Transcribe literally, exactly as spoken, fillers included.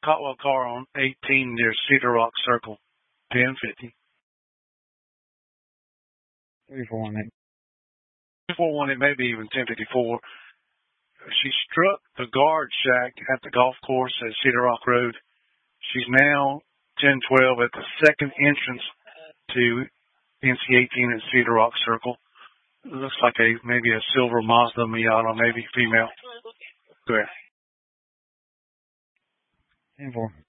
Cotwell car on eighteen near Cedar Rock Circle, ten fifty. three four one eight. three four one eight, maybe even ten fifty-four. She struck the guard shack at the golf course at Cedar Rock Road. She's now ten twelve at the second entrance to N C eighteen at Cedar Rock Circle. It looks like a maybe a silver Mazda Miata, maybe female. Go ahead. ten four.